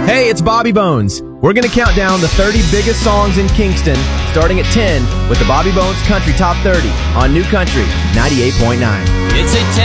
Hey, it's Bobby Bones. We're going to count down the 30 biggest songs in Kingston, starting at 10 with the Bobby Bones Country Top 30 on New Country 98.9. It's a